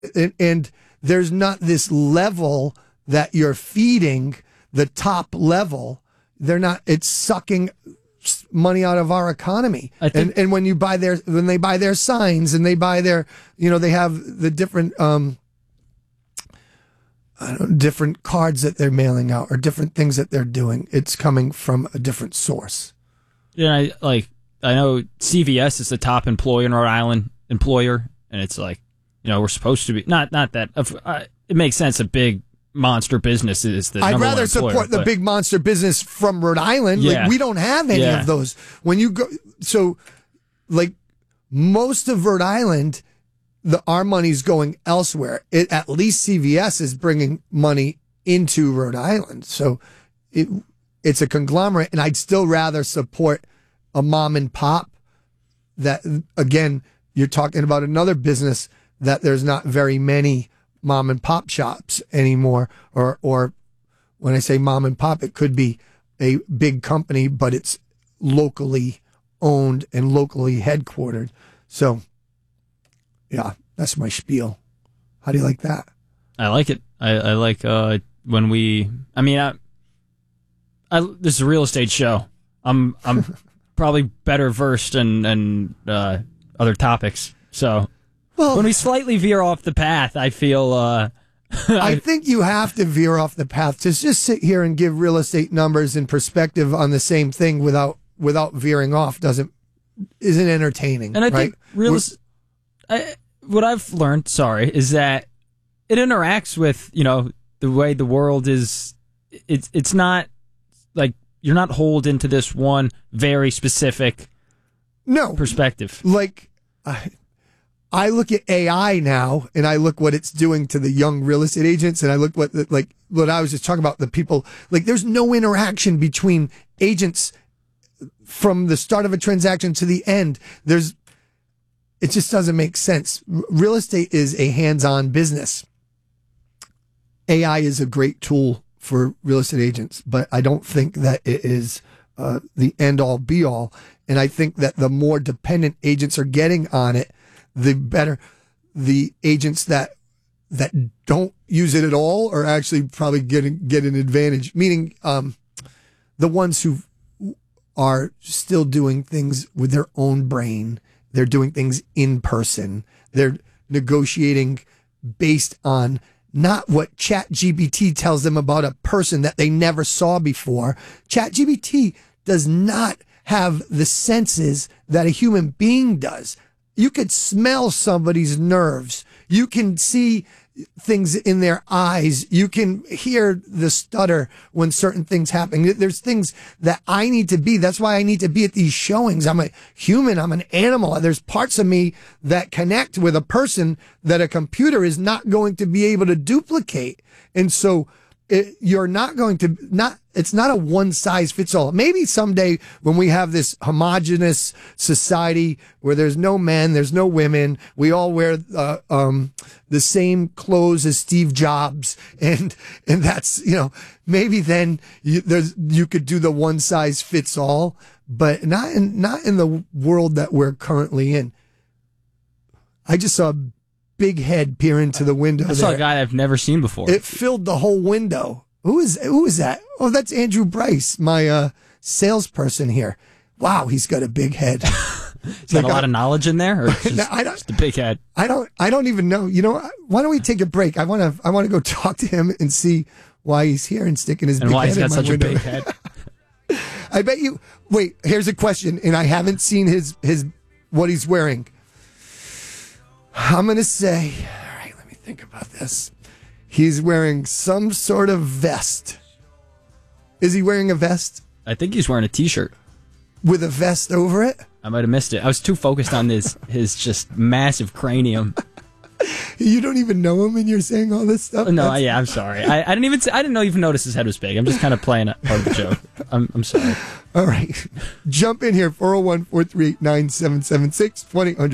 and there's not this level that you're feeding the top level. They're not, it's sucking money out of our economy. And when they buy their signs and they buy their, they have the different, different cards that they're mailing out or different things that they're doing. It's coming from a different source. Yeah, I know CVS is the top employer in Rhode Island, and it's like, we're supposed to be not that. It makes sense. A big monster business is the. I'd rather support the big monster business from Rhode Island. Yeah. Like, we don't have any of those. When you go, so like most of Rhode Island, our money's going elsewhere. At least CVS is bringing money into Rhode Island. So it's a conglomerate, and I'd still rather support a mom and pop. That, again, you're talking about another business that there's not very many mom and pop shops anymore. Or when I say mom and pop, it could be a big company, but it's locally owned and locally headquartered. So, yeah, that's my spiel. How do you like that? I like it. I like when we. I mean, this is a real estate show. I'm probably better versed in other topics. So when we slightly veer off the path, I feel. I think you have to veer off the path. To just sit here and give real estate numbers and perspective on the same thing without veering off isn't entertaining. And I right? think what I've learned, is that it interacts with, the way the world is. It's not like you're not holed into this one very specific perspective. Like, I look at AI now, and I look what it's doing to the young real estate agents, and I look what I was just talking about, the people. Like, there's no interaction between agents from the start of a transaction to the end. It just doesn't make sense. Real estate is a hands-on business. AI is a great tool for real estate agents, but I don't think that it is the end-all, be-all. And I think that the more dependent agents are getting on it, the better. The agents that don't use it at all are actually probably get an advantage, meaning the ones who are still doing things with their own brain. They're doing things in person. They're negotiating based on not what ChatGPT tells them about a person that they never saw before. ChatGPT does not have the senses that a human being does. You could smell somebody's nerves. You can see things in their eyes. You can hear the stutter when certain things happen. There's things that I need to be. That's why I need to be at these showings. I'm a human. I'm an animal. There's parts of me that connect with a person that a computer is not going to be able to duplicate. And so you're not going to it's not a one size fits all. Maybe someday when we have this homogenous society where there's no men, there's no women, we all wear the same clothes as Steve Jobs, and that's, maybe then you could do the one size fits all, but not in the world that we're currently in. I just saw big head peer into the window. I saw a guy I've never seen before. It filled the whole window. Who is that? Oh, that's Andrew Bryce, my salesperson here. Wow, he's got a big head. He's got a lot of knowledge in there, or just a big head. I don't even know. Why don't we take a break? I want to go talk to him and see why he's here and sticking his big head in my window. And why he's got such a big head. I bet you. Wait, here's a question, and I haven't seen his what he's wearing. I'm going to say, all right, let me think about this. He's wearing some sort of vest. Is he wearing a vest? I think he's wearing a T-shirt. With a vest over it? I might have missed it. I was too focused on his just massive cranium. You don't even know him and you're saying all this stuff? No, I'm sorry. I didn't even notice his head was big. I'm just kind of playing a part of the joke. I'm sorry. All right. Jump in here, 401-438-9776,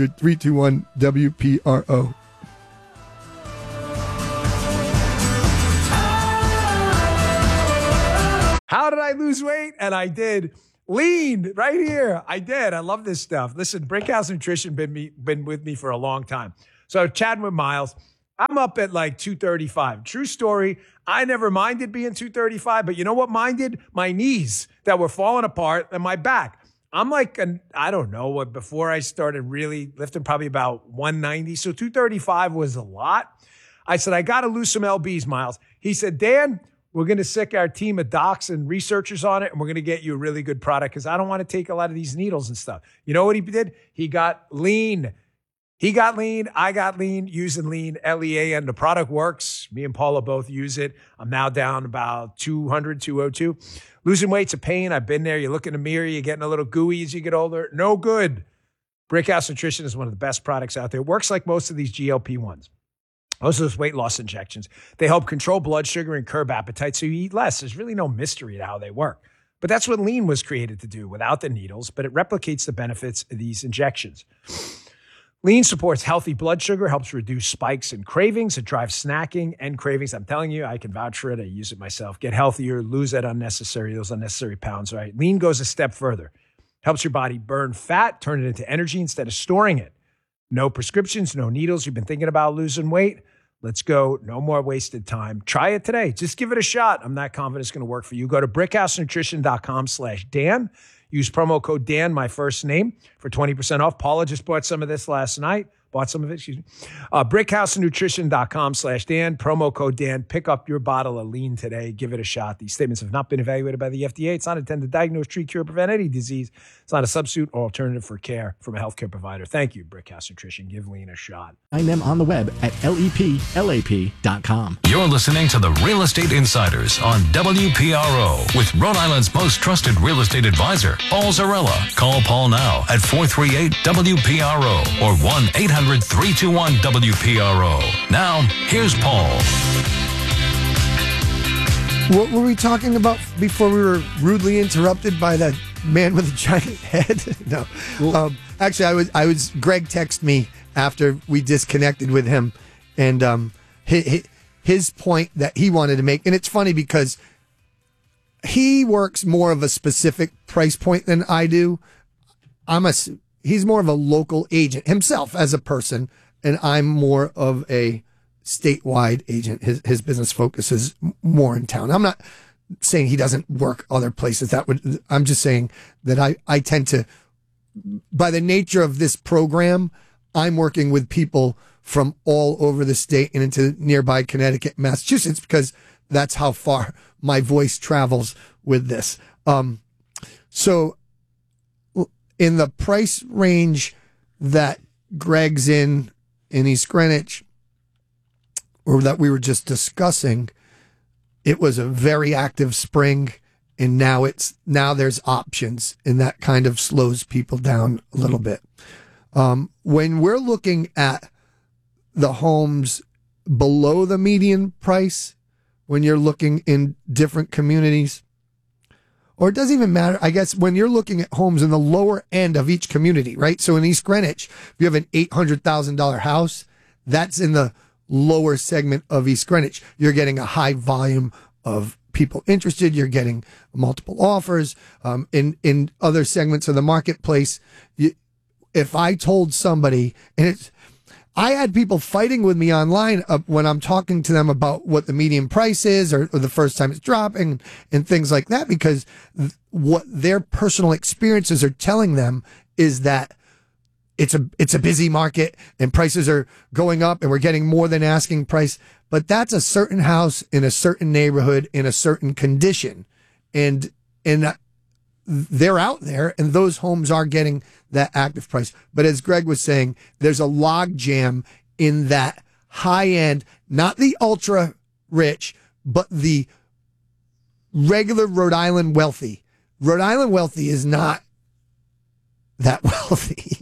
1-800-321-WPRO. How did I lose weight? And I did. Lean right here. I did. I love this stuff. Listen, Brickhouse Nutrition been with me for a long time. So chatting with Miles, I'm up at like 235. True story. I never minded being 235, but you know what minded? My knees that were falling apart and my back. I'm like, I don't know what, before I started really lifting, probably about 190. So 235 was a lot. I said, I got to lose some LBs, Miles. He said, Dan, we're going to sick our team of docs and researchers on it, and we're going to get you a really good product because I don't want to take a lot of these needles and stuff. You know what he did? He got lean. He got lean. I got lean, using lean, LEAN. The product works. Me and Paula both use it. I'm now down about 200, 202. Losing weight's a pain. I've been there. You look in the mirror, you're getting a little gooey as you get older. No good. Brickhouse Nutrition is one of the best products out there. It works like most of these GLP-1s. Most of those weight loss injections. They help control blood sugar and curb appetite so you eat less. There's really no mystery to how they work. But that's what lean was created to do without the needles, but it replicates the benefits of these injections. Lean supports healthy blood sugar, helps reduce spikes and cravings. It drives snacking and cravings. I'm telling you, I can vouch for it. I use it myself. Get healthier, lose those unnecessary pounds, right? Lean goes a step further. Helps your body burn fat, turn it into energy instead of storing it. No prescriptions, no needles. You've been thinking about losing weight? Let's go. No more wasted time. Try it today. Just give it a shot. I'm not confident it's going to work for you. Go to brickhousenutrition.com/Dan. Use promo code Dan, my first name, for 20% off. Paula just bought some of this last night. Brickhousenutrition.com/Dan. Promo code Dan. Pick up your bottle of lean today. Give it a shot. These statements have not been evaluated by the FDA. It's not intended to diagnose, treat, cure, or prevent any disease. It's not a substitute or alternative for care from a healthcare provider. Thank you, Brickhouse Nutrition. Give lean a shot. Find them on the web at leplap.com. You're listening to the Real Estate Insiders on WPRO with Rhode Island's most trusted real estate advisor, Paul Zarella. Call Paul now at 438-WPRO or 1-800-321-WPRO. Now, here's Paul. What were we talking about before we were rudely interrupted by that man with a giant head? No. Actually, Greg texted me after we disconnected with him, and his point that he wanted to make, and it's funny because he works more of a specific price point than I do. He's more of a local agent himself as a person, and I'm more of a statewide agent. His business focuses more in town. I'm not saying he doesn't work other places. I'm just saying that I tend to, by the nature of this program, I'm working with people from all over the state and into nearby Connecticut, Massachusetts, because that's how far my voice travels with this. So in the price range that Greg's in East Greenwich, or that we were just discussing, it was a very active spring, and now there's options, and that kind of slows people down a little bit. When we're looking at the homes below the median price, when you're looking in different communities, or it doesn't even matter, I guess, when you're looking at homes in the lower end of each community, right? So in East Greenwich, if you have an $800,000 house, that's in the lower segment of East Greenwich. You're getting a high volume of people interested. You're getting multiple offers. In other segments of the marketplace, if I told somebody, and I had people fighting with me online when I'm talking to them about what the median price is or the first time it's dropping and things like that, because what their personal experiences are telling them is that it's a busy market and prices are going up and we're getting more than asking price. But that's a certain house in a certain neighborhood in a certain condition. And they're out there, and those homes are getting that active price. But as Greg was saying, there's a log jam in that high end, not the ultra rich, but the regular Rhode Island wealthy. Rhode Island wealthy is not that wealthy,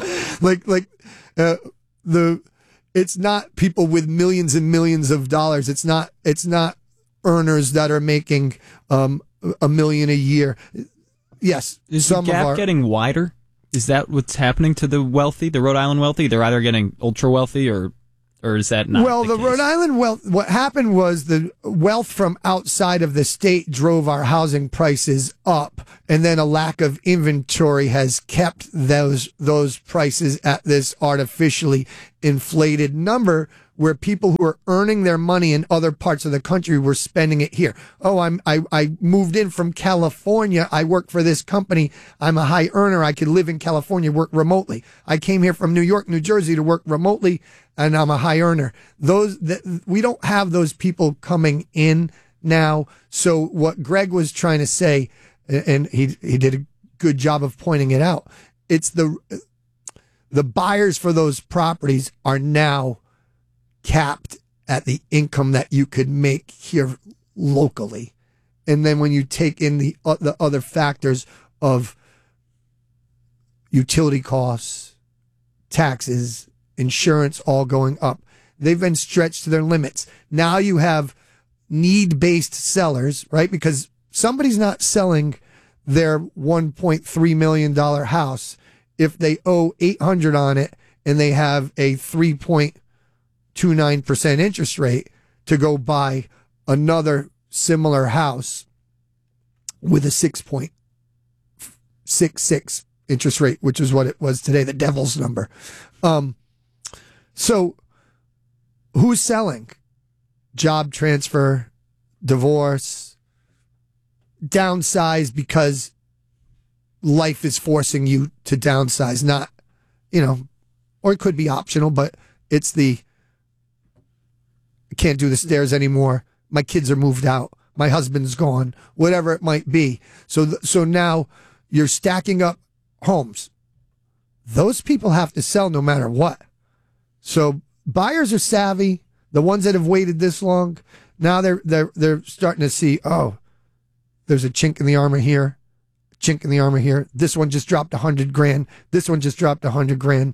it's not people with millions and millions of dollars. It's not earners that are making $1 million a year. Yes. Is the gap getting wider? Is that what's happening to the wealthy, the Rhode Island wealthy? They're either getting ultra wealthy or is that not? Well, the case? Rhode Island wealth, what happened was the wealth from outside of the state drove our housing prices up, and then a lack of inventory has kept those prices at this artificially inflated number, where people who are earning their money in other parts of the country were spending it here. Oh, I moved in from California. I work for this company. I'm a high earner. I could live in California, work remotely. I came here from New York, New Jersey to work remotely, and I'm a high earner. We don't have those people coming in now. So what Greg was trying to say, and he did a good job of pointing it out, it's the buyers for those properties are now capped at the income that you could make here locally. And then when you take in the other factors of utility costs, taxes, insurance all going up, they've been stretched to their limits. Now you have need-based sellers, right? Because somebody's not selling their $1.3 million house if they owe $800 on it and they have a 3.29% interest rate to go buy another similar house with a 6.66 interest rate, which is what it was today, the devil's number. So who's selling? Job transfer, divorce, downsize because life is forcing you to downsize, not, or it could be optional, but it's I can't do the stairs anymore. My kids are moved out. My husband's gone, whatever it might be. So now you're stacking up homes. Those people have to sell no matter what. So buyers are savvy. The ones that have waited this long, now they're starting to see, oh, there's a chink in the armor here. Chink in the armor here. This one just dropped $100,000. This one just dropped $100,000.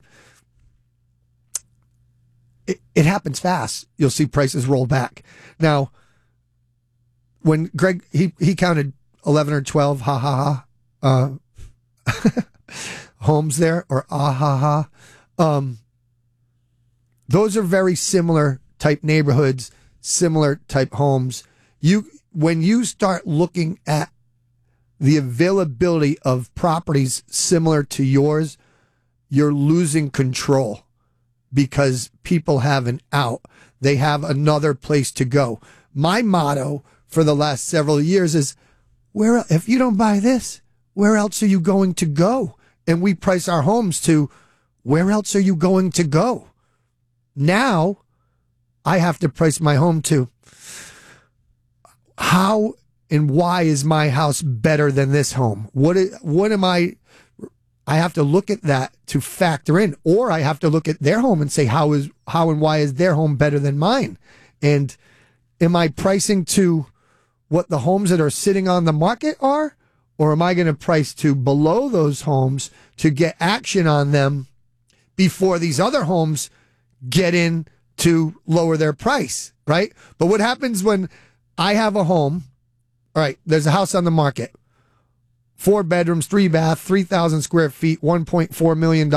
It happens fast. You'll see prices roll back. Now, when Greg, he counted 11 or 12, homes there, or those are very similar type neighborhoods, similar type homes. When you start looking at the availability of properties similar to yours, you're losing control because people have an out. They have another place to go. My motto for the last several years is, if you don't buy this, where else are you going to go? And we price our homes to, where else are you going to go? Now, I have to price my home to, how and why is my house better than this home? What am I have to look at that to factor in, or I have to look at their home and say, how and why is their home better than mine? And am I pricing to what the homes that are sitting on the market are, or am I going to price to below those homes to get action on them before these other homes get in to lower their price, right? But what happens when I have a home, all right, there's a house on the market, 4 bedrooms, 3 bath, 3,000 square feet, $1.4 million,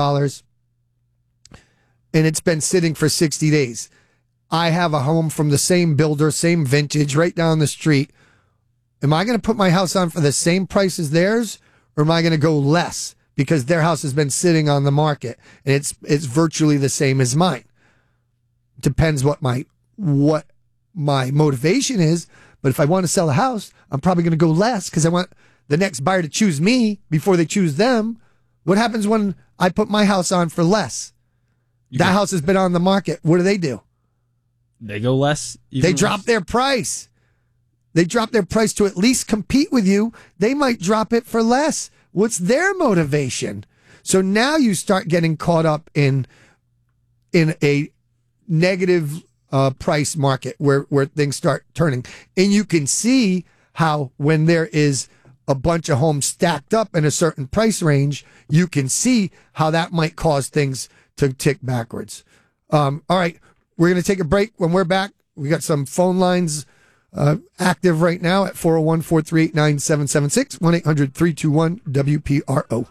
and it's been sitting for 60 days. I have a home from the same builder, same vintage, right down the street. Am I going to put my house on for the same price as theirs, or am I going to go less because their house has been sitting on the market and it's virtually the same as mine? Depends what my motivation is. But if I want to sell a house, I'm probably going to go less because I want the next buyer to choose me before they choose them. What happens when I put my house on for less? That house has been on the market. What do? They go less. They drop their price. They drop their price to at least compete with you. They might drop it for less. What's their motivation? So now you start getting caught up in a negative price market where things start turning. And you can see how when there is a bunch of homes stacked up in a certain price range, you can see how that might cause things to tick backwards. All right, we're going to take a break. When we're back, we got some phone lines active right now at 401-438-9776, 1-800-321-WPRO.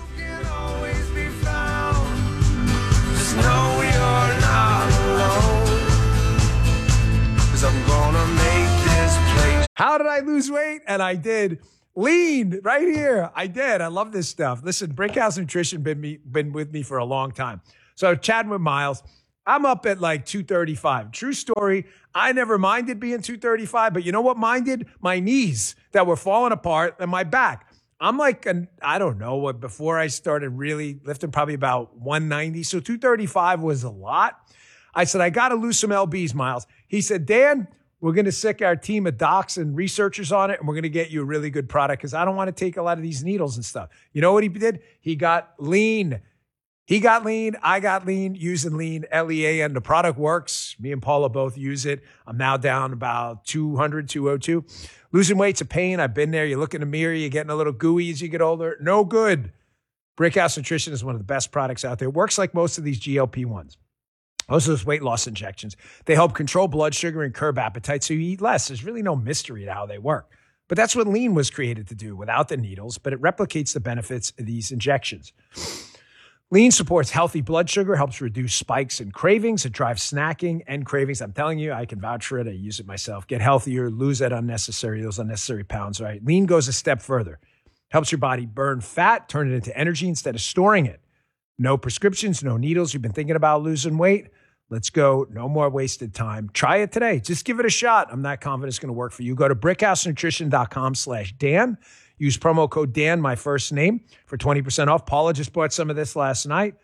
How did I lose weight? And I did. Lean right here. I did. I love this stuff. Listen, Brickhouse Nutrition been with me for a long time. So chatting with Miles, I'm up at like 235. True story. I never minded being 235, but you know what minded? My knees that were falling apart and my back. I'm like, I don't know what, before I started really lifting, probably about 190. So 235 was a lot. I said, I got to lose some LBs, Miles. He said, Dan, we're going to sick our team of docs and researchers on it, and we're going to get you a really good product because I don't want to take a lot of these needles and stuff. You know what he did? He got lean. He got lean. I got lean using lean, LEAN. The product works. Me and Paula both use it. I'm now down about 200, 202. Losing weight's a pain. I've been there. You look in the mirror, you're getting a little gooey as you get older. No good. Brickhouse Nutrition is one of the best products out there. It works like most of these GLP-1s. Most of those weight loss injections. They help control blood sugar and curb appetite so you eat less. There's really no mystery to how they work. But that's what lean was created to do without the needles, but it replicates the benefits of these injections. Lean supports healthy blood sugar, helps reduce spikes and cravings. It drives snacking and cravings. I'm telling you, I can vouch for it. I use it myself. Get healthier, lose those unnecessary pounds, right? Lean goes a step further. Helps your body burn fat, turn it into energy instead of storing it. No prescriptions, no needles. You've been thinking about losing weight? Let's go. No more wasted time. Try it today. Just give it a shot. I'm not confident it's going to work for you. Go to brickhousenutrition.com/Dan. Use promo code Dan, my first name, for 20% off. Paula just bought some of this last night.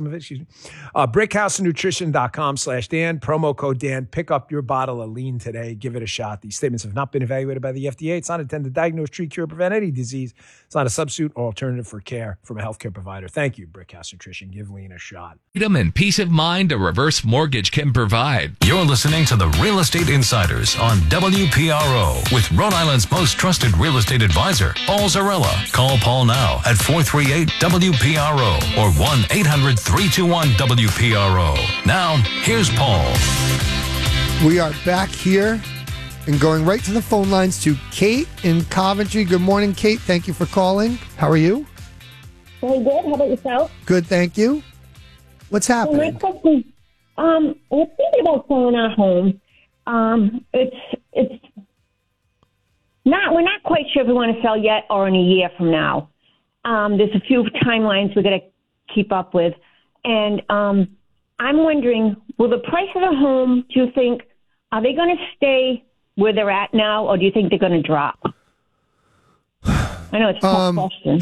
Brickhousenutrition.com/Dan. Promo code Dan. Pick up your bottle of lean today. Give it a shot. These statements have not been evaluated by the FDA. It's not intended to diagnose, treat, cure, prevent any disease. It's not a substitute or alternative for care from a healthcare provider. Thank you, Brickhouse Nutrition. Give lean a shot. Freedom and peace of mind a reverse mortgage can provide. You're listening to the Real Estate Insiders on WPRO with Rhode Island's most trusted real estate advisor, Paul Zarella. Call Paul now at 438-WPRO or 1-800-321-WPRO. Now, here's Paul. We are back here and going right to the phone lines to Kate in Coventry. Good morning, Kate. Thank you for calling. How are you? Very good. How about yourself? Good, thank you. What's happening? My question, we're thinking about selling our home. It's not. We're not quite sure if we want to sell yet or in a year from now. There's a few timelines we got to keep up with, and I'm wondering, will the price of the home? Do you think are they going to stay where they're at now, or do you think they're going to drop? I know it's a tough question.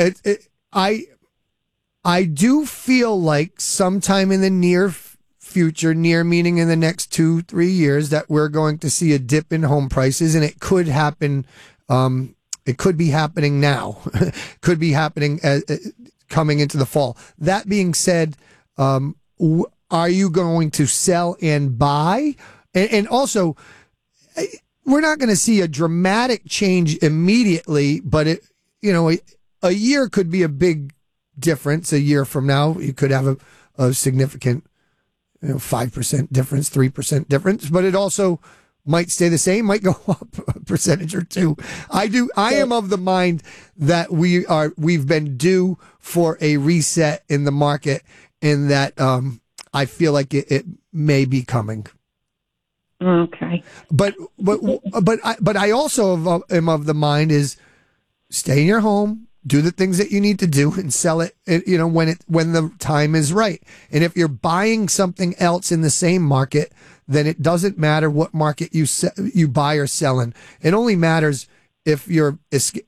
I do feel like sometime in the near future, near meaning in the next 2-3 years, that we're going to see a dip in home prices, and it could happen. It could be happening now. Could be happening coming into the fall. That being said, are you going to sell and buy? And also, we're not going to see a dramatic change immediately, but a year could be a big difference. A year from now, you could have a significant, 5% difference, 3% difference, but it also might stay the same, might go up a percentage or two. I am of the mind that we've been due for a reset in the market, and that I feel like it may be coming. Okay. But I also am of the mind is stay in your home, do the things that you need to do, and sell it, when the time is right. And if you're buying something else in the same market, then it doesn't matter what market you buy or sell in. It only matters if you're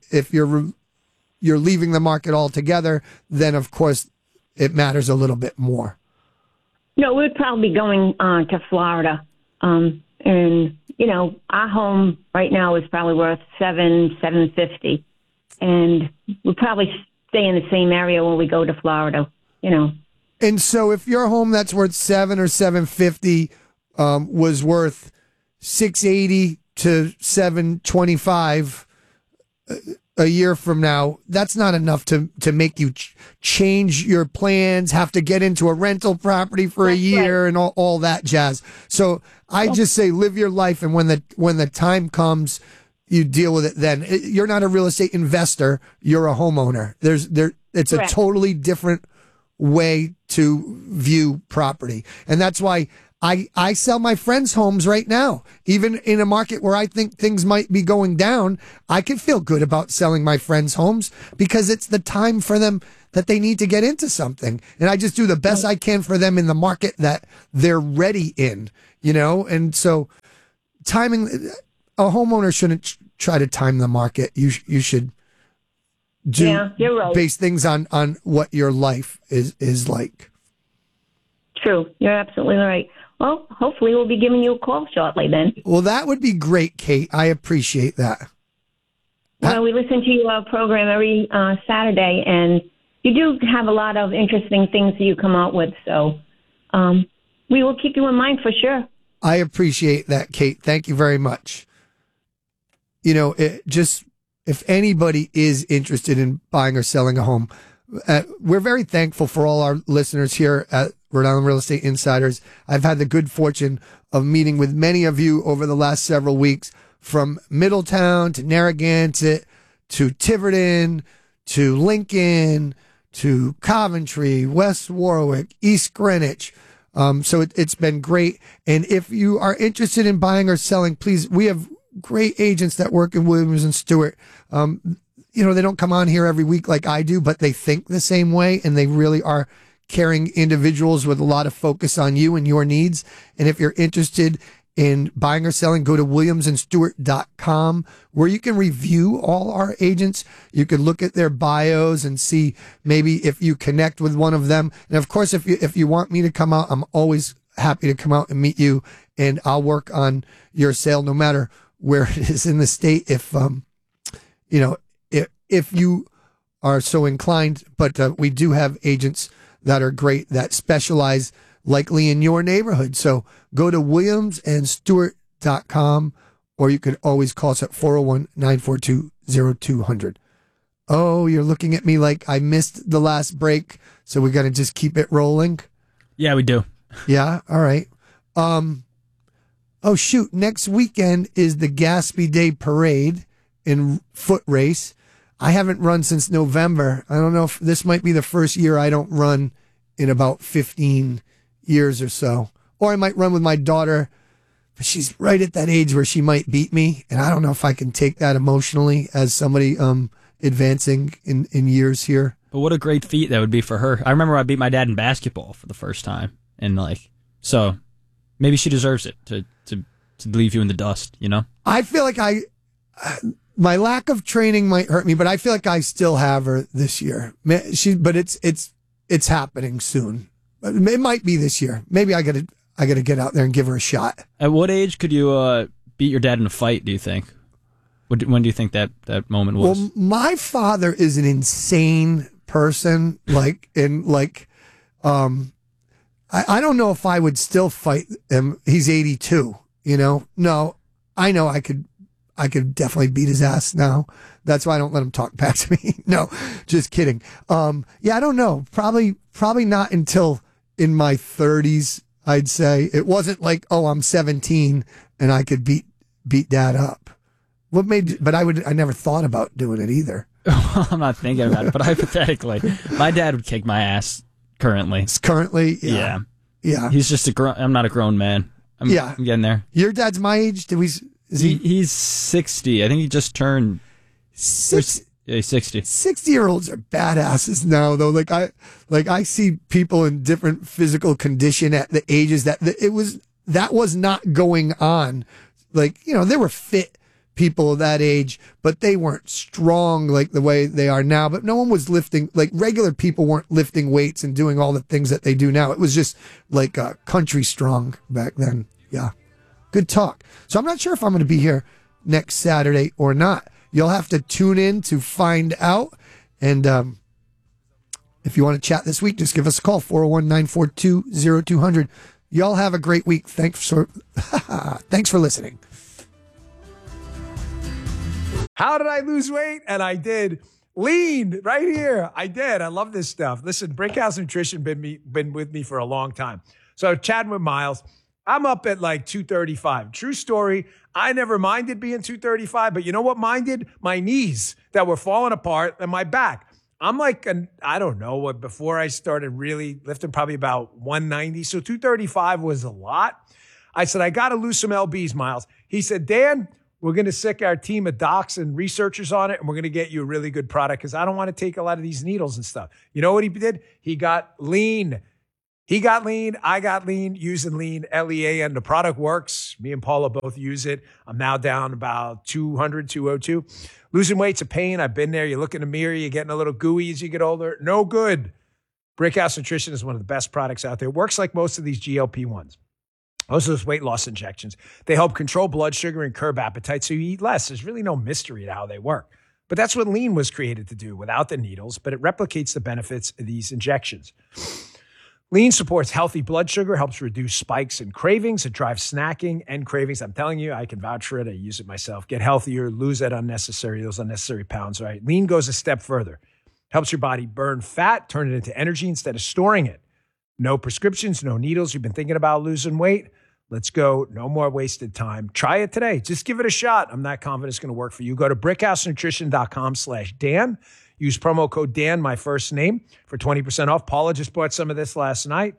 leaving the market altogether. Then of course it matters a little bit more. No, we'd probably be going to Florida, and our home right now is probably worth $750. And we'll probably stay in the same area when we go to Florida, And so if your home that's worth $700 or $750 was worth $680 to $725 a year from now, that's not enough to make you change your plans, have to get into a rental property for a year, right, and all that jazz. So I just say live your life, and when the time comes, you deal with it then. You're not a real estate investor. You're a homeowner. It's a totally different way to view property. And that's why I sell my friends' homes right now. Even in a market where I think things might be going down, I can feel good about selling my friends' homes because it's the time for them that they need to get into something. And I just do the best I can for them in the market that they're ready in, you know? And so timing, a homeowner shouldn't try to time the market. You should you're right. base things on what your life is like. True. You're absolutely right. Well, hopefully we'll be giving you a call shortly then. Well, that would be great, Kate. I appreciate that. Well, we listen to your program every Saturday, and you do have a lot of interesting things that you come out with. So we will keep you in mind for sure. I appreciate that, Kate. Thank you very much. You know, if anybody is interested in buying or selling a home, we're very thankful for all our listeners here at Rhode Island Real Estate Insiders. I've had the good fortune of meeting with many of you over the last several weeks, from Middletown to Narragansett to Tiverton to Lincoln to Coventry, West Warwick, East Greenwich. So it's been great. And if you are interested in buying or selling, please, we have great agents that work in Williams and Stewart. You know, they don't come on here every week like I do, but they think the same way, and they really are caring individuals with a lot of focus on you and your needs. And if you're interested in buying or selling, go to williamsandstewart.com, where you can review all our agents. You can look at their bios and see maybe if you connect with one of them. And of course, if you want me to come out, I'm always happy to come out and meet you, and I'll work on your sale no matter where it is in the state. If if you are so inclined, but we do have agents that are great that specialize likely in your neighborhood. So go to williamsandstewart.com, or you can always call us at 401-942-0200. Oh, you're looking at me like I missed the last break, so we got to just keep it rolling? Yeah, we do. Yeah, all right. Oh, shoot, next weekend is the Gatsby Day Parade in foot race. I haven't run since November. I don't know if this might be the first year I don't run in about 15 years or so. Or I might run with my daughter, but she's right at that age where she might beat me. And I don't know if I can take that emotionally as somebody advancing in years here. But what a great feat that would be for her. I remember I beat my dad in basketball for the first time. And so maybe she deserves it to leave you in the dust, you know? I feel like my lack of training might hurt me, but I feel like I still have her this year. But it's happening soon. It might be this year. Maybe I gotta get out there and give her a shot. At what age could you beat your dad in a fight, do you think? When do you think that moment was? Well, my father is an insane person. I don't know if I would still fight him. He's 82, you know? No, I know I could definitely beat his ass now. That's why I don't let him talk back to me. No, just kidding. Yeah, I don't know. Probably not until in my 30s, I'd say. It wasn't like, oh, I'm 17 and I could beat dad up. But I never thought about doing it either. I'm not thinking about it, but hypothetically, my dad would kick my ass currently. Currently? Yeah. Yeah. He's just I'm not a grown man. I'm getting there. Your dad's my age? He's 60. I think he just turned 60. Yeah, he's 60. 60-year-olds are badasses now, though. I see people in different physical condition at the ages that was not going on. There were fit people of that age, but they weren't strong like the way they are now. But no one was lifting, regular people weren't lifting weights and doing all the things that they do now. It was just country strong back then. Yeah. Good talk. So I'm not sure if I'm going to be here next Saturday or not. You'll have to tune in to find out. And if you want to chat this week, just give us a call, 401-942-0200. Y'all have a great week. Thanks for listening. How did I lose weight? And I did. Lean right here. I did. I love this stuff. Listen, Brickhouse Nutrition been with me for a long time. So chatting with Miles, I'm up at 235. True story. I never minded being 235, but you know what minded? My knees that were falling apart and my back. I'm like, I don't know what, before I started really lifting, probably about 190. So 235 was a lot. I said, I got to lose some LBs, Miles. He said, Dan, we're going to sick our team of docs and researchers on it, and we're going to get you a really good product because I don't want to take a lot of these needles and stuff. You know what he did? He got lean. He got lean. I got lean, using lean, LEAN. The product works. Me and Paula both use it. I'm now down about 200, 202. Losing weight's a pain. I've been there. You look in the mirror, you're getting a little gooey as you get older. No good. Brickhouse Nutrition is one of the best products out there. It works like most of these GLP-1s. Most of those weight loss injections. They help control blood sugar and curb appetite so you eat less. There's really no mystery to how they work. But that's what lean was created to do without the needles, but it replicates the benefits of these injections. Lean supports healthy blood sugar, helps reduce spikes and cravings. It drives snacking and cravings. I'm telling you, I can vouch for it. I use it myself. Get healthier, lose those unnecessary pounds, right? Lean goes a step further. Helps your body burn fat, turn it into energy instead of storing it. No prescriptions, no needles. You've been thinking about losing weight? Let's go. No more wasted time. Try it today. Just give it a shot. I'm not confident it's going to work for you. Go to brickhousenutrition.com/Dan. Use promo code Dan, my first name, for 20% off. Paula just bought some of this last night.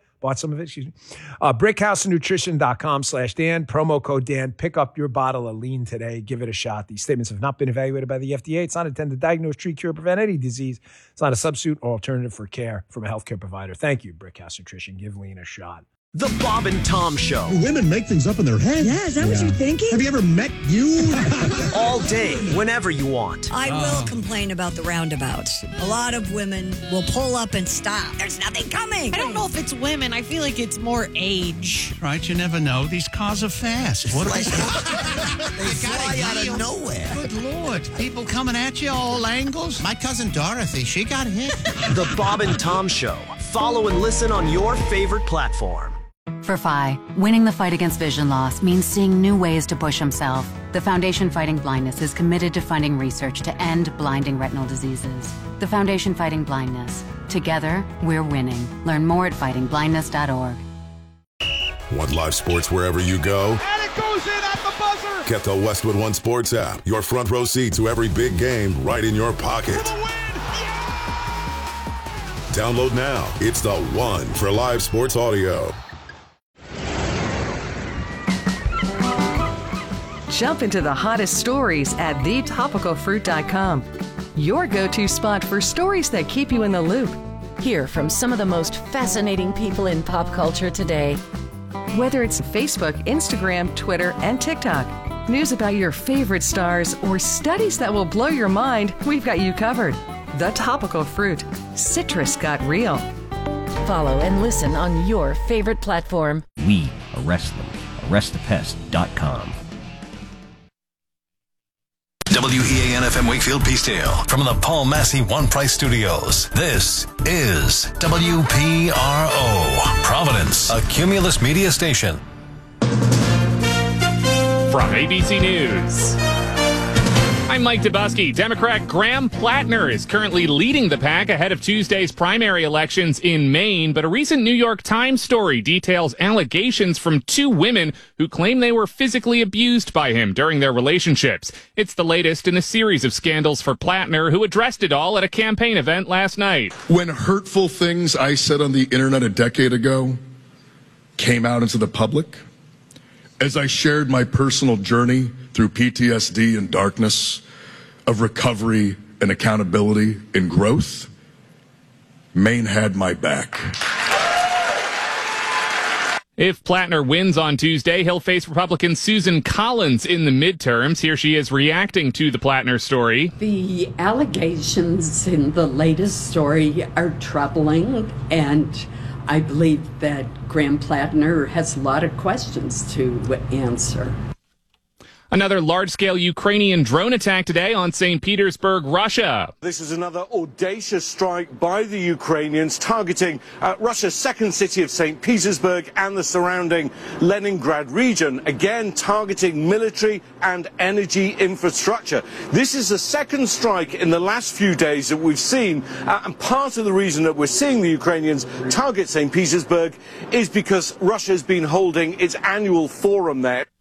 Brickhousenutrition.com/Dan. Promo code Dan. Pick up your bottle of lean today. Give it a shot. These statements have not been evaluated by the FDA. It's not intended to diagnose, treat, cure, prevent any disease. It's not a substitute or alternative for care from a healthcare provider. Thank you, Brickhouse Nutrition. Give lean a shot. The Bob and Tom Show. Women make things up in their head. Yeah, is that what you're thinking? Have you ever met you? All day, whenever you want. I will complain about the roundabouts. A lot of women will pull up and stop. There's nothing coming. I don't know if it's women. I feel like it's more age. Right, you never know. These cars are fast. What They fly out of nowhere. Good Lord. People coming at you all angles. My cousin Dorothy, she got hit. The Bob and Tom Show. Follow and listen on your favorite platform. For Phi, winning the fight against vision loss means seeing new ways to push himself. The Foundation Fighting Blindness is committed to funding research to end blinding retinal diseases. The Foundation Fighting Blindness. Together, we're winning. Learn more at fightingblindness.org. Want live sports wherever you go? And it goes in at the buzzer! Get the Westwood One Sports app. Your front row seat to every big game right in your pocket. For the win! Yeah! Download now. It's the one for live sports audio. Jump into the hottest stories at thetopicalfruit.com. Your go-to spot for stories that keep you in the loop. Hear from some of the most fascinating people in pop culture today. Whether it's Facebook, Instagram, Twitter, and TikTok, news about your favorite stars, or studies that will blow your mind, we've got you covered. The Topical Fruit. Citrus got real. Follow and listen on your favorite platform. We arrest them. ArrestThePest.com. WEAN FM Wakefield Peacedale from the Paul Massey One Price Studios. This is WPRO, Providence, a Cumulus media station. From ABC News, I'm Mike Dubusky. Democrat Graham Plattner is currently leading the pack ahead of Tuesday's primary elections in Maine, but a recent New York Times story details allegations from two women who claim they were physically abused by him during their relationships. It's the latest in a series of scandals for Plattner, who addressed it all at a campaign event last night. When hurtful things I said on the internet a decade ago came out into the public, as I shared my personal journey through PTSD and darkness, of recovery and accountability and growth, Maine had my back. If Plattner wins on Tuesday, he'll face Republican Susan Collins in the midterms. Here she is reacting to the Plattner story. The allegations in the latest story are troubling, and I believe that Graham Plattner has a lot of questions to answer. Another large-scale Ukrainian drone attack today on St. Petersburg, Russia. This is another audacious strike by the Ukrainians targeting Russia's second city of St. Petersburg and the surrounding Leningrad region, again targeting military and energy infrastructure. This is the second strike in the last few days that we've seen, and part of the reason that we're seeing the Ukrainians target St. Petersburg is because Russia's been holding its annual forum there.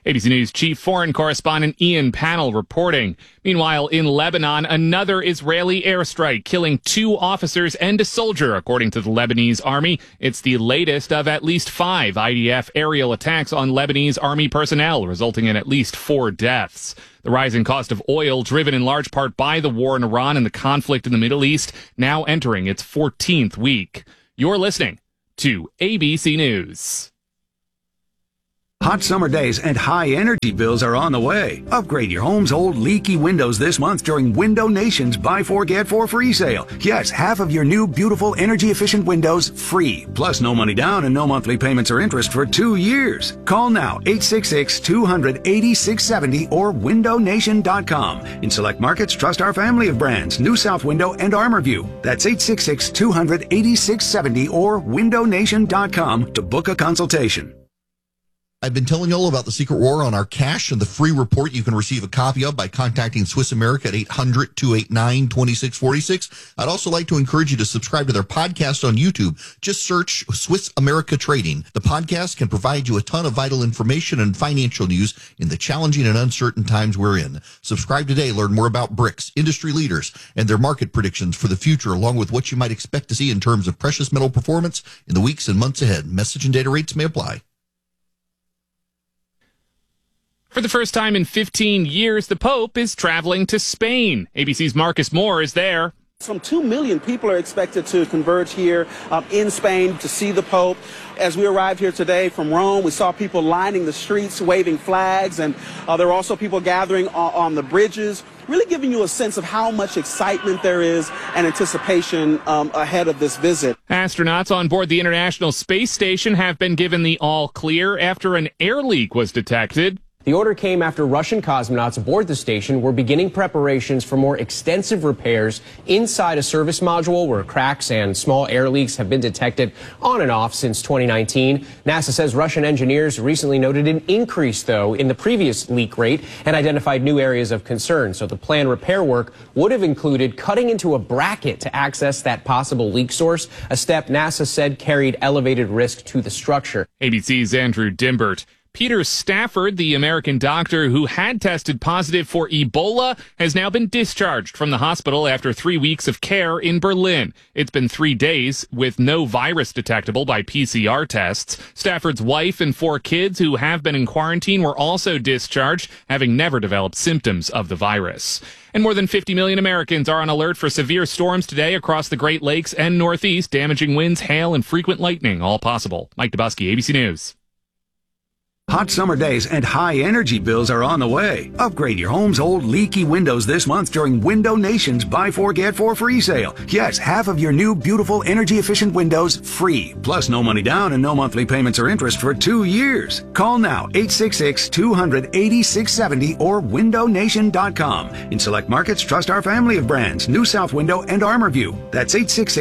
ABC News chief foreign correspondent Ian Pannell reporting. Meanwhile, in Lebanon, another Israeli airstrike killing 2 officers and a soldier, according to the Lebanese army. It's the latest of at least 5 IDF aerial attacks on Lebanese army personnel, resulting in at least 4 deaths. The rising cost of oil, driven in large part by the war in Iran and the conflict in the Middle East, now entering its 14th week. You're listening to ABC News. Hot summer days and high energy bills are on the way. Upgrade your home's old leaky windows this month during Window Nation's Buy 4 Get 4 free sale. Yes, half of your new beautiful energy efficient windows free. Plus no money down and no monthly payments or interest for 2 years. Call now 866-200-8670 or windownation.com. In select markets, trust our family of brands, New South Window and ArmorView. That's 866-200-8670 or windownation.com to book a consultation. I've been telling you all about the Secret War on our cash and the free report you can receive a copy of by contacting Swiss America at 800-289-2646. I'd also like to encourage you to subscribe to their podcast on YouTube. Just search Swiss America Trading. The podcast can provide you a ton of vital information and financial news in the challenging and uncertain times we're in. Subscribe today. Learn more about BRICS, industry leaders, and their market predictions for the future, along with what you might expect to see in terms of precious metal performance in the weeks and months ahead. Message and data rates may apply. For the first time in 15 years, the Pope is traveling to Spain. ABC's Marcus Moore is there. Some 2 million people are expected to converge here in Spain to see the Pope. As we arrived here today from Rome, we saw people lining the streets, waving flags, and there were also people gathering on the bridges, really giving you a sense of how much excitement there is and anticipation ahead of this visit. Astronauts on board the International Space Station have been given the all clear after an air leak was detected. The order came after Russian cosmonauts aboard the station were beginning preparations for more extensive repairs inside a service module where cracks and small air leaks have been detected on and off since 2019. NASA says Russian engineers recently noted an increase, though, in the previous leak rate and identified new areas of concern. So the planned repair work would have included cutting into a bracket to access that possible leak source, a step NASA said carried elevated risk to the structure. ABC's Andrew Dimbert. Peter Stafford, the American doctor who had tested positive for Ebola, has now been discharged from the hospital after 3 weeks of care in Berlin. It's been 3 days with no virus detectable by PCR tests. Stafford's wife and 4 kids who have been in quarantine were also discharged, having never developed symptoms of the virus. And more than 50 million Americans are on alert for severe storms today across the Great Lakes and Northeast, damaging winds, hail, and frequent lightning, all possible. Mike Dubusky, ABC News. Hot summer days and high energy bills are on the way. Upgrade your home's old leaky windows this month during Window Nation's Buy 4 Get 4 free sale. Yes, half of your new beautiful energy efficient windows free. Plus no money down and no monthly payments or interest for 2 years. Call now 866-200-8670 or windownation.com. In select markets, trust our family of brands, New South Window and ArmorView. That's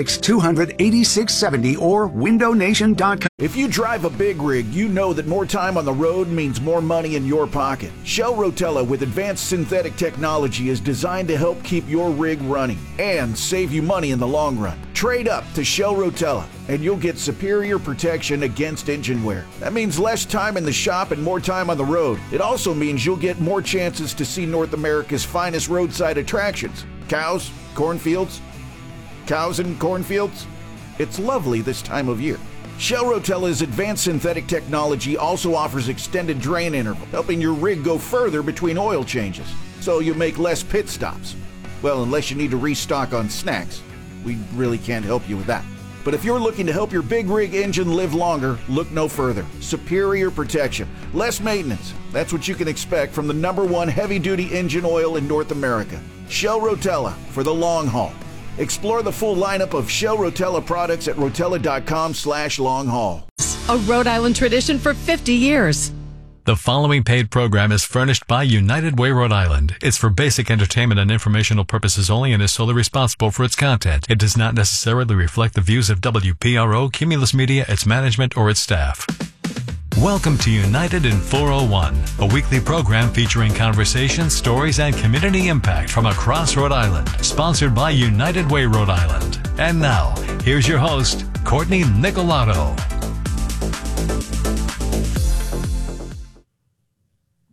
866-200-8670 or windownation.com. If you drive a big rig, you know that more time on the road means more money in your pocket. Shell Rotella with advanced synthetic technology is designed to help keep your rig running and save you money in the long run. Trade up to Shell Rotella and you'll get superior protection against engine wear. That means less time in the shop and more time on the road. It also means you'll get more chances to see North America's finest roadside attractions. Cows, cornfields, cows and cornfields. It's lovely this time of year. Shell Rotella's advanced synthetic technology also offers extended drain interval, helping your rig go further between oil changes, so you make less pit stops. Well, unless you need to restock on snacks. We really can't help you with that. But if you're looking to help your big rig engine live longer, look no further. Superior protection, less maintenance. That's what you can expect from the #1 heavy-duty engine oil in North America. Shell Rotella for the long haul. Explore the full lineup of Shell Rotella products at rotella.com/long-haul. A Rhode Island tradition for 50 years. The following paid program is furnished by United Way, Rhode Island. It's for basic entertainment and informational purposes only and is solely responsible for its content. It does not necessarily reflect the views of WPRO, Cumulus Media, its management, or its staff. Welcome to United in 401, a weekly program featuring conversations, stories, and community impact from across Rhode Island. Sponsored by United Way, Rhode Island. And now, here's your host, Courtney Nicolato.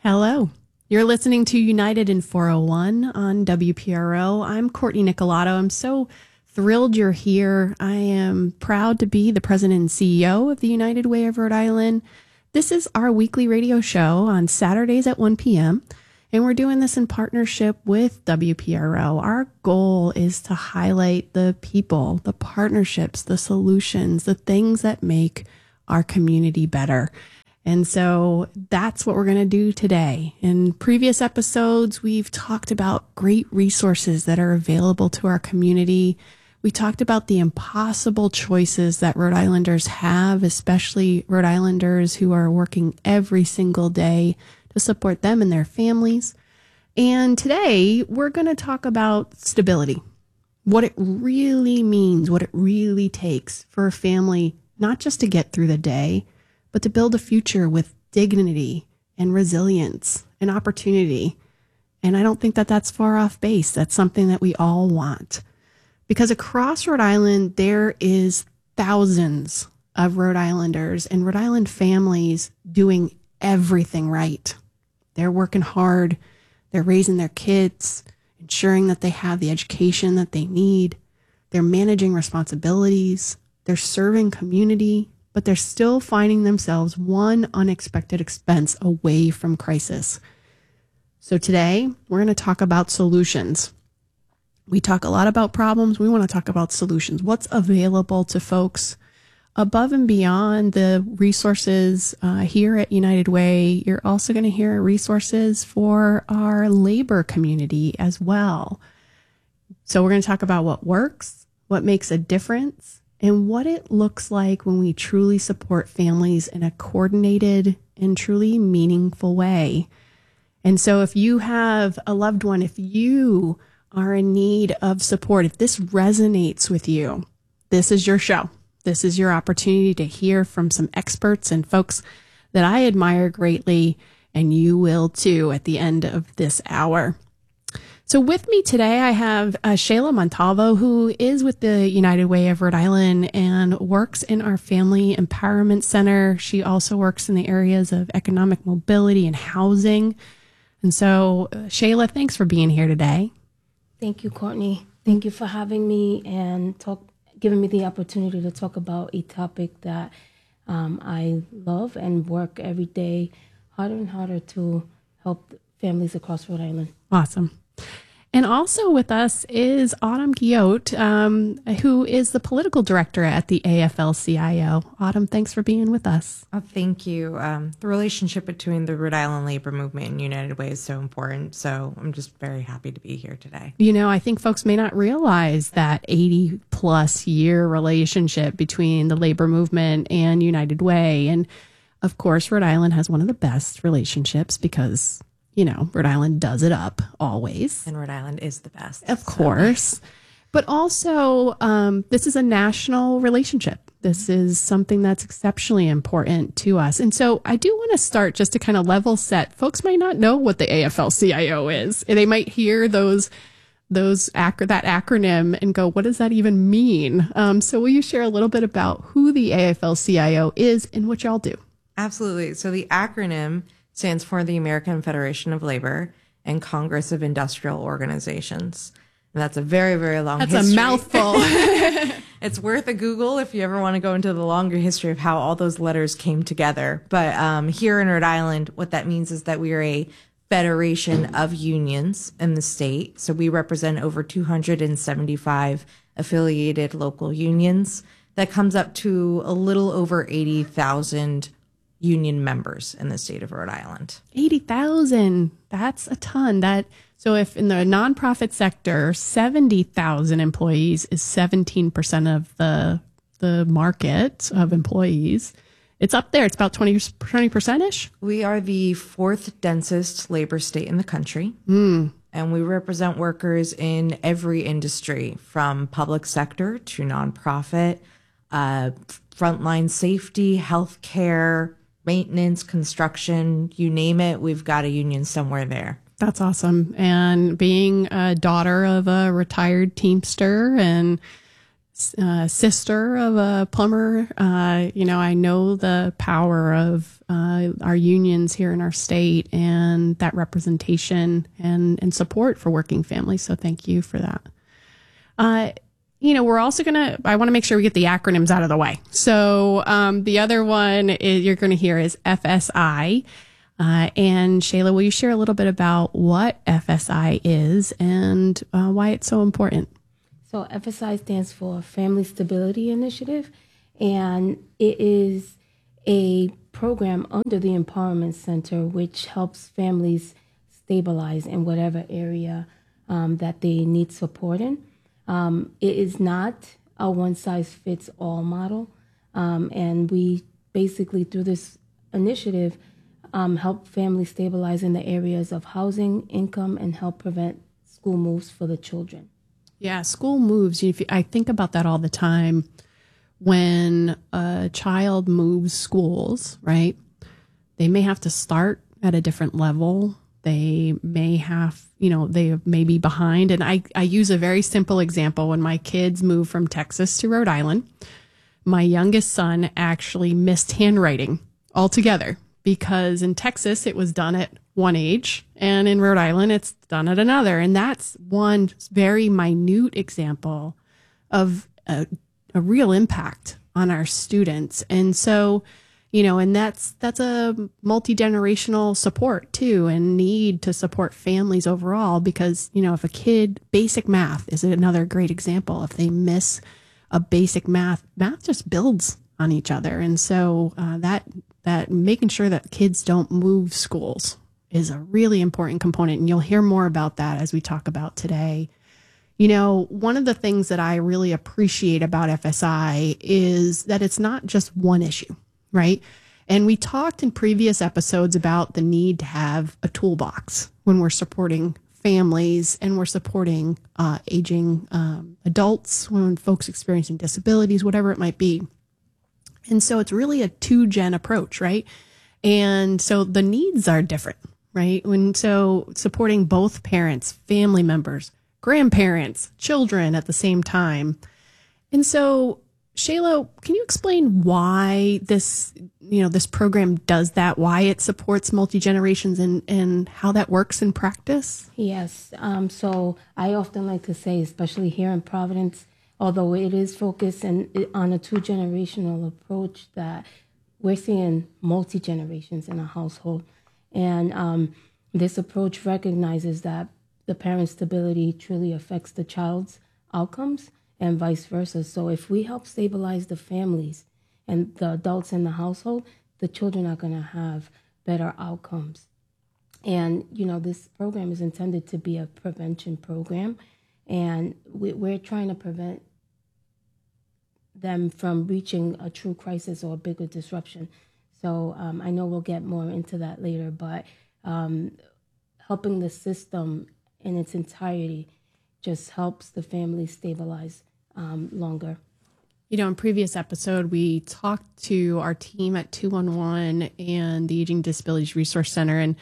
Hello. You're listening to United in 401 on WPRO. I'm Courtney Nicolato. I'm so thrilled you're here. I am proud to be the president and CEO of the United Way of Rhode Island. This is our weekly radio show on Saturdays at 1 p.m., and we're doing this in partnership with WPRO. Our goal is to highlight the people, the partnerships, the solutions, the things that make our community better. And so that's what we're going to do today. In previous episodes, we've talked about great resources that are available to our community. We talked about the impossible choices that Rhode Islanders have, especially Rhode Islanders who are working every single day to support them and their families. And today we're going to talk about stability, what it really means, what it really takes for a family, not just to get through the day, but to build a future with dignity and resilience and opportunity. And I don't think that that's far off base. That's something that we all want. Because across Rhode Island, there is thousands of Rhode Islanders and Rhode Island families doing everything right. They're working hard. They're raising their kids, ensuring that they have the education that they need. They're managing responsibilities. They're serving community, but they're still finding themselves one unexpected expense away from crisis. So today, we're going to talk about solutions. We talk a lot about problems. We want to talk about solutions. What's available to folks above and beyond the resources here at United Way. You're also going to hear resources for our labor community as well. So we're going to talk about what works, what makes a difference, and what it looks like when we truly support families in a coordinated and truly meaningful way. And so if you have a loved one, if you are in need of support, if this resonates with you, this is your show. This is your opportunity to hear from some experts and folks that I admire greatly, and you will too at the end of this hour. So with me today, I have Shayla Montalvo, who is with the United Way of Rhode Island and works in our Family Empowerment Center. She also works in the areas of economic mobility and housing. And so, Shayla, thanks for being here today. Thank you, Courtney. Thank you for having me and giving me the opportunity to talk about a topic that I love and work every day harder and harder to help families across Rhode Island. Awesome. And also with us is Autumn Guyot, who is the political director at the AFL-CIO. Autumn, thanks for being with us. Oh, thank you. The relationship between the Rhode Island labor movement and United Way is so important. So I'm just very happy to be here today. You know, I think folks may not realize that 80-plus year relationship between the labor movement and United Way. And, of course, Rhode Island has one of the best relationships because, you know, Rhode Island does it up always. And Rhode Island is the best. Of course. But also, this is a national relationship. This is something that's exceptionally important to us. And so I do want to start just to kind of level set. Folks might not know what the AFL-CIO is. And they might hear that acronym and go, what does that even mean? So will you share a little bit about who the AFL-CIO is and what y'all do? Absolutely. So the acronym stands for the American Federation of Labor and Congress of Industrial Organizations. And that's a very, very long history. That's a mouthful. It's worth a Google if you ever want to go into the longer history of how all those letters came together. But here in Rhode Island, what that means is that we are a federation of unions in the state. So we represent over 275 affiliated local unions. That comes up to a little over 80,000 union members in the state of Rhode Island. 80,000. That's a ton. So if in the nonprofit sector, 70,000 employees is 17% of the market of employees, it's up there. It's about 20%-ish. We are the fourth densest labor state in the country. And we represent workers in every industry, from public sector to nonprofit, frontline safety, healthcare, maintenance, construction, you name it, we've got a union somewhere there. That's awesome. And being a daughter of a retired Teamster and sister of a plumber, I know the power of our unions here in our state and that representation and support for working families. So thank you for that. We're also I want to make sure we get the acronyms out of the way. So the other one you're going to hear is FSI. And Shayla, will you share a little bit about what FSI is and why it's so important? So FSI stands for Family Stability Initiative, and it is a program under the Empowerment Center which helps families stabilize in whatever area that they need support in. It is not a one-size-fits-all model, and we basically, through this initiative, help families stabilize in the areas of housing, income, and help prevent school moves for the children. Yeah, school moves. I think about that all the time when a child moves schools, right? They may have to start at a different level. They may have, they may be behind. And I use a very simple example. When my kids moved from Texas to Rhode Island, my youngest son actually missed handwriting altogether because in Texas it was done at one age, and in Rhode Island, it's done at another. And that's one very minute example of a real impact on our students. And so, and that's a multi-generational support too, and need to support families overall, because, if a kid, basic math is another great example. If they miss a basic math just builds on each other. And so that making sure that kids don't move schools is a really important component. And you'll hear more about that as we talk about today. One of the things that I really appreciate about FSI is that it's not just one issue, right? And we talked in previous episodes about the need to have a toolbox when we're supporting families and we're supporting aging adults, when folks experiencing disabilities, whatever it might be. And so it's really a 2-gen approach, right? And so the needs are different, right? So supporting both parents, family members, grandparents, children at the same time. And so, Shayla, can you explain why this program does that, why it supports multi-generations and how that works in practice? Yes. So I often like to say, especially here in Providence, although it is focused on a 2-generational approach, that we're seeing multi-generations in a household. And this approach recognizes that the parent's stability truly affects the child's outcomes and vice versa. So if we help stabilize the families and the adults in the household, the children are going to have better outcomes. And, this program is intended to be a prevention program, and we're trying to prevent them from reaching a true crisis or a bigger disruption. So I know we'll get more into that later, but helping the system in its entirety just helps the family stabilize longer. In previous episode, we talked to our team at 211 and the Aging Disabilities Resource Center, and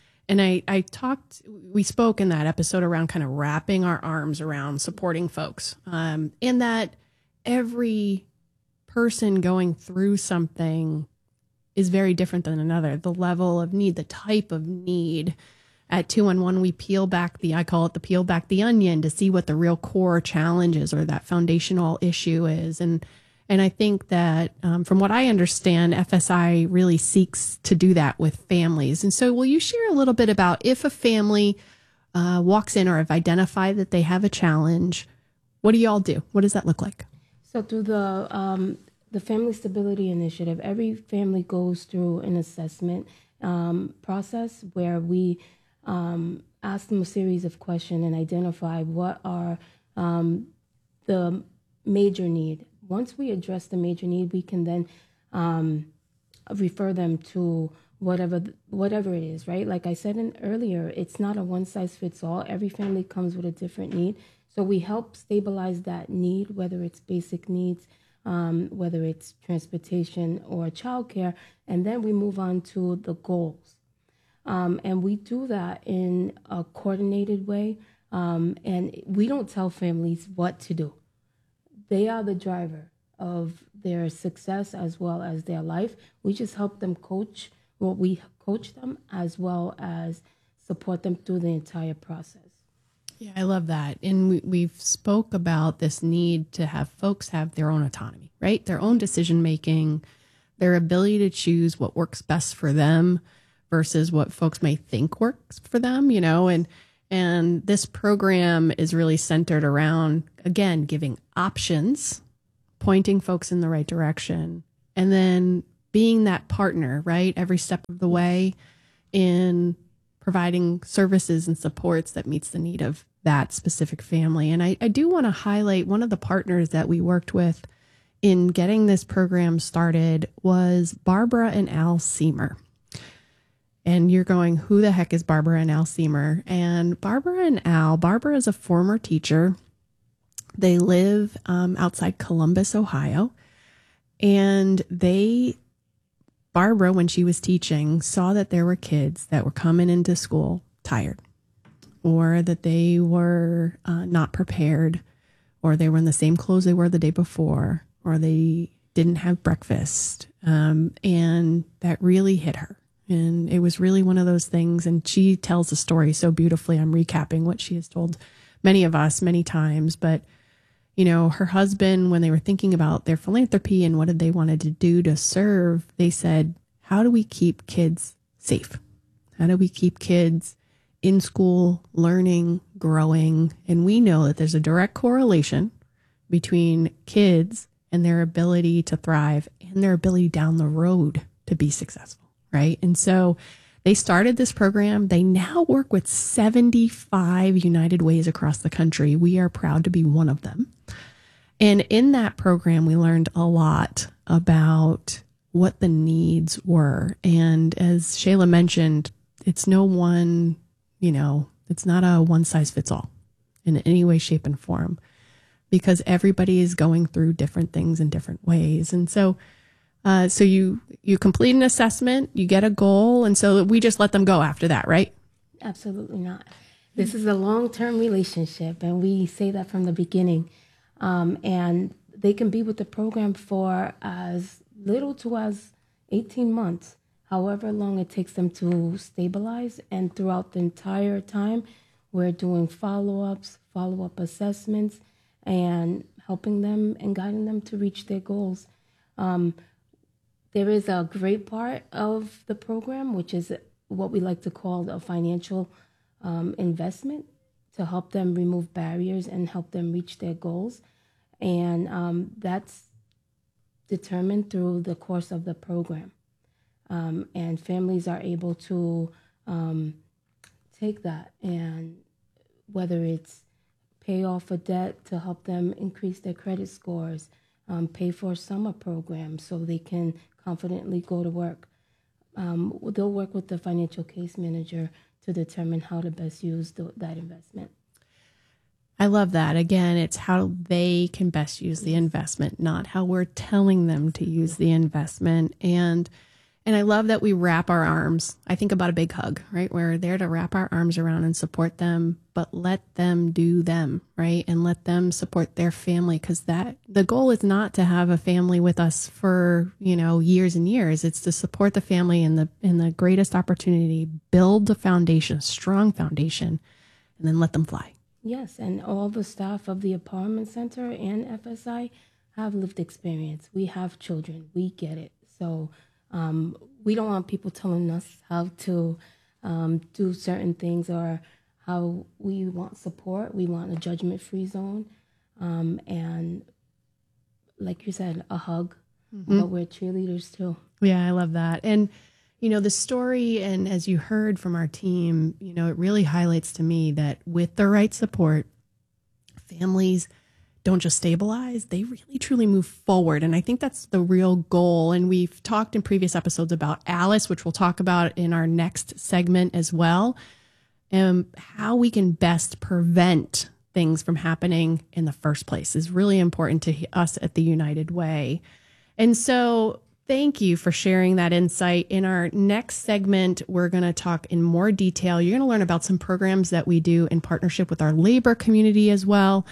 we spoke in that episode around kind of wrapping our arms around supporting folks, in that every person going through something is very different than another. The level of need, the type of need. At 211, we peel back peel back the onion to see what the real core challenge is or that foundational issue is. And I think that from what I understand, FSI really seeks to do that with families. And so will you share a little bit about if a family walks in or have identified that they have a challenge, what do y'all do? What does that look like? So through the Family Stability Initiative, every family goes through an assessment process where we ask them a series of questions and identify what are the major need. Once we address the major need, we can then refer them to whatever it is, right? Like I said earlier, it's not a one-size-fits-all. Every family comes with a different need. So we help stabilize that need, whether it's basic needs, whether it's transportation or childcare, and then we move on to the goals. And we do that in a coordinated way, and we don't tell families what to do. they are the driver of their success as well as their life. We just help them coach, we coach them as well as support them through the entire process. Yeah, I love that. And we've spoke about this need to have folks have their own autonomy, right? Their own decision making, their ability to choose what works best for them versus what folks may think works for them, you know, and this program is really centered around, again, giving options, pointing folks in the right direction, and then being that partner, right? Every step of the way in providing services and supports that meets the need of that specific family. And I do want to highlight one of the partners that we worked with in getting this program started was Barbara and Al Seamer. And you're going, who the heck is Barbara and Al Seamer? And Barbara is a former teacher. They live outside Columbus, Ohio. And Barbara, when she was teaching, saw that there were kids that were coming into school tired, or that they were not prepared, or they were in the same clothes they were the day before, or they didn't have breakfast. And that really hit her. And it was really one of those things. And she tells the story so beautifully. I'm recapping what she has told many of us many times. But, you know, her husband, when they were thinking about their philanthropy and what did they wanted to do to serve, they said, how do we keep kids safe? How do we keep kids in school, learning, growing? And we know that there's a direct correlation between kids and their ability to thrive and their ability down the road to be successful. Right. And so they started this program. They now work with 75 United Ways across the country. We are proud to be one of them. And in that program, we learned a lot about what the needs were. And as Shayla mentioned, it's no one, you know, it's not a one size fits all in any way, shape, and form, because everybody is going through different things in different ways. And so you complete an assessment, you get a goal, and so we just let them go after that, right? Absolutely not. This is a long-term relationship, and we say that from the beginning. And they can be with the program for as little to as 18 months, however long it takes them to stabilize. And throughout the entire time, we're doing follow-ups, follow-up assessments, and helping them and guiding them to reach their goals. There is a great part of the program, which is what we like to call a financial investment to help them remove barriers and help them reach their goals. And that's determined through the course of the program. And families are able to take that, and whether it's pay off a debt to help them increase their credit scores, pay for a summer program so they can confidently go to work. They'll work with the financial case manager to determine how to best use that investment. I love that. Again, it's how they can best use the investment, not how we're telling them to use the investment. And I love that we wrap our arms. I think about a big hug, right? We're there to wrap our arms around and support them, but let them do them, right? And let them support their family, because the goal is not to have a family with us for, you know, years and years. It's to support the family in the greatest opportunity, build the foundation, a strong foundation, and then let them fly. Yes, and all the staff of the Empowerment Center and FSI have lived experience. We have children. We get it. So we don't want people telling us how to do certain things or how we want support. We want a judgment-free zone. And like you said, a hug, but we're cheerleaders too. Yeah, I love that. And, you know, the story, and as you heard from our team, you know, it really highlights to me that with the right support, families don't just stabilize, they really truly move forward. And I think that's the real goal. And we've talked in previous episodes about Alice, which we'll talk about in our next segment as well, and how we can best prevent things from happening in the first place is really important to us at the United Way. And so thank you for sharing that insight. In our next segment, we're going to talk in more detail. You're going to learn about some programs that we do in partnership with our labor community as well.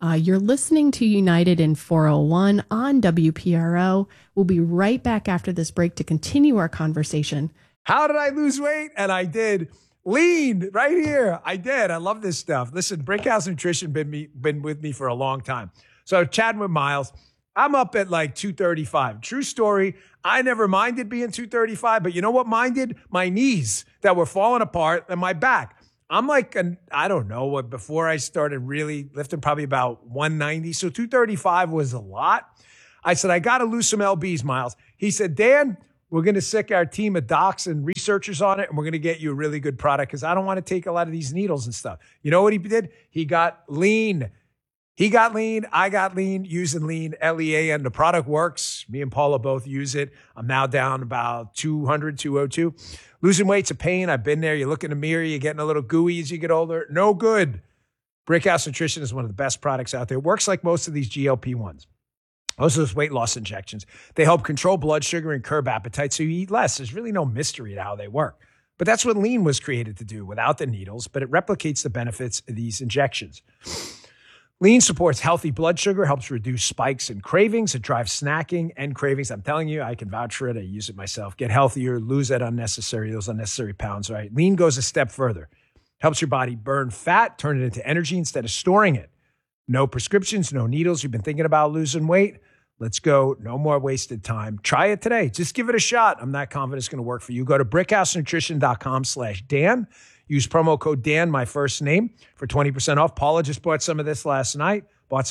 You're listening to United in 401 on WPRO. We'll be right back after this break to continue our conversation. How did I lose weight? And I did. Lean right here. I did. I love this stuff. Listen, Brickhouse Nutrition been with me for a long time. So chatting with Miles, I'm up at like 235. True story. I never minded being 235, but you know what minded? My knees that were falling apart and my back. I'm like, I don't know what, before I started really lifting, probably about 190. So 235 was a lot. I said, I got to lose some LBs, Miles. He said, Dan, we're going to sick our team of docs and researchers on it, and we're going to get you a really good product because I don't want to take a lot of these needles and stuff. You know what he did? He got lean. He got lean. I got lean using lean, LEA, and the product works. Me and Paula both use it. I'm now down about 200, 202. Losing weight's a pain. I've been there. You look in the mirror, you're getting a little gooey as you get older. No good. Brickhouse Nutrition is one of the best products out there. It works like most of these GLP-1s. Most of those weight loss injections. They help control blood sugar and curb appetite so you eat less. There's really no mystery to how they work. But that's what lean was created to do without the needles, but it replicates the benefits of these injections. Lean supports healthy blood sugar, helps reduce spikes and cravings. It drives snacking and cravings. I'm telling you, I can vouch for it. I use it myself. Get healthier, lose those unnecessary pounds, right? Lean goes a step further. Helps your body burn fat, turn it into energy instead of storing it. No prescriptions, no needles. You've been thinking about losing weight? Let's go. No more wasted time. Try it today. Just give it a shot. I'm not confident it's going to work for you. Go to brickhousenutrition.com/Dan. Use promo code Dan, my first name, for 20% off. Paula just bought some of this last night.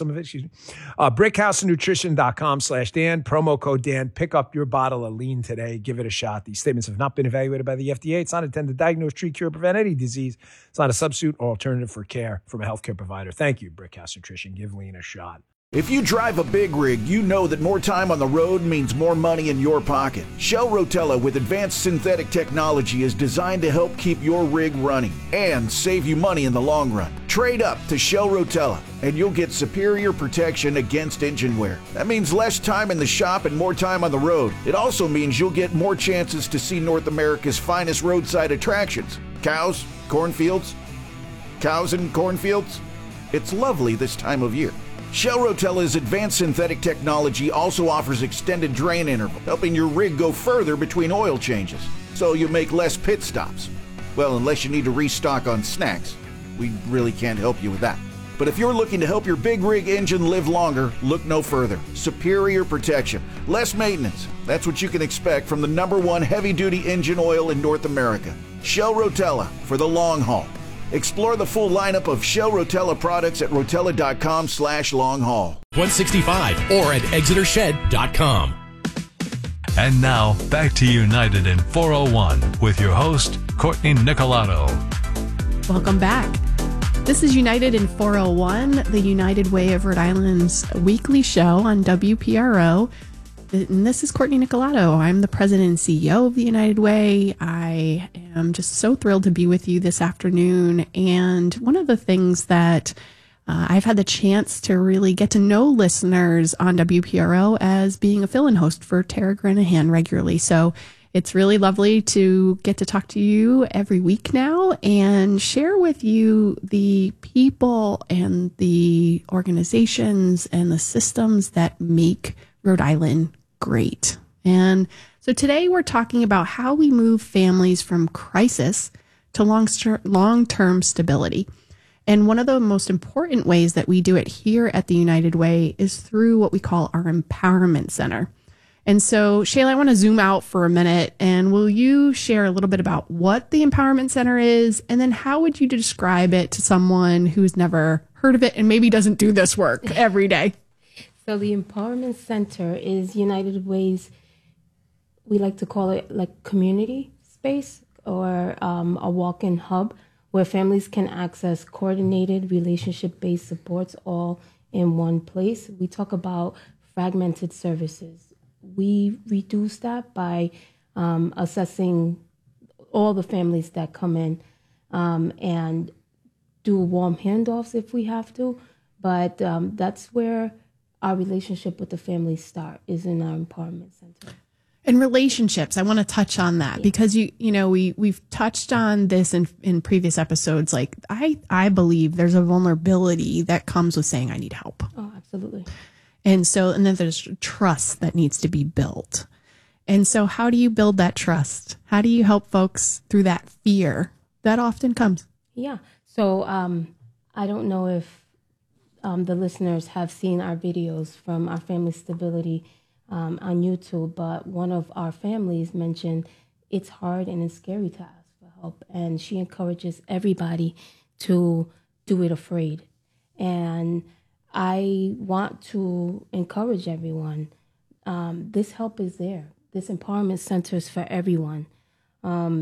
Brickhousenutrition.com/Dan. Promo code Dan. Pick up your bottle of lean today. Give it a shot. These statements have not been evaluated by the FDA. It's not intended to diagnose, treat, cure, prevent any disease. It's not a substitute or alternative for care from a healthcare provider. Thank you, Brickhouse Nutrition. Give lean a shot. If you drive a big rig, you know that more time on the road means more money in your pocket. Shell Rotella with advanced synthetic technology is designed to help keep your rig running and save you money in the long run. Trade up to Shell Rotella and you'll get superior protection against engine wear. That means less time in the shop and more time on the road. It also means you'll get more chances to see North America's finest roadside attractions. Cows, cornfields, cows and cornfields. It's lovely this time of year. Shell Rotella's advanced synthetic technology also offers extended drain interval, helping your rig go further between oil changes, so you make less pit stops. Well, unless you need to restock on snacks. We really can't help you with that. But if you're looking to help your big rig engine live longer, look no further. Superior protection, less maintenance. That's what you can expect from the #1 heavy-duty engine oil in North America. Shell Rotella for the long haul. Explore the full lineup of Shell Rotella products at rotella.com/long-haul. 165 or at exetershed.com. And now, back to United in 401 with your host, Courtney Nicolato. Welcome back. This is United in 401, the United Way of Rhode Island's weekly show on WPRO. And this is Courtney Nicolato. I'm the president and CEO of the United Way. I am just so thrilled to be with you this afternoon. And one of the things that I've had the chance to really get to know listeners on WPRO as being a fill-in host for Tara Granahan regularly. So it's really lovely to get to talk to you every week now and share with you the people and the organizations and the systems that make Rhode Island great. And so today we're talking about how we move families from crisis to long-term stability. And one of the most important ways that we do it here at the United Way is through what we call our Empowerment Center. And so, Shayla, I want to zoom out for a minute, and will you share a little bit about what the Empowerment Center is, and then how would you describe it to someone who's never heard of it and maybe doesn't do this work every day? So the Empowerment Center is United Way's, we like to call it like community space or a walk-in hub where families can access coordinated relationship-based supports all in one place. We talk about fragmented services. We reduce that by assessing all the families that come in and do warm handoffs if we have to. But that's where our relationship with the families start, is in our Empowerment Center. And relationships, I want to touch on that because we've touched on this in previous episodes. Like I believe there's a vulnerability that comes with saying I need help. Oh, absolutely. And then there's trust that needs to be built. And so how do you build that trust? How do you help folks through that fear that often comes? Yeah. So I don't know if the listeners have seen our videos from our Family Stability on YouTube, but one of our families mentioned it's hard and it's scary to ask for help. And she encourages everybody to do it afraid. And I want to encourage everyone. This help is there. This empowerment center is for everyone.